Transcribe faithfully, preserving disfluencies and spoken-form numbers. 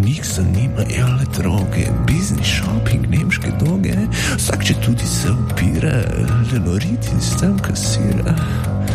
njih zanimajo le droge, biznis, shopping, nemške doge, vsak če tudi se upira, le noriti s tem kasira.